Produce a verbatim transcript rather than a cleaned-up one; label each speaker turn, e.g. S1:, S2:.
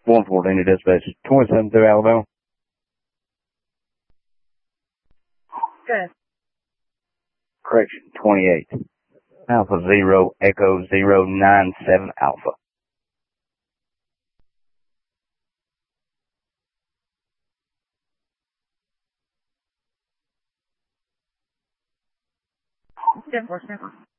S1: one fourteen to dispatch. twenty-seven through Alabama.
S2: Good.
S1: Correction, twenty-eight. Alpha Zero Echo Zero Nine Seven Alpha.
S2: ten four seven.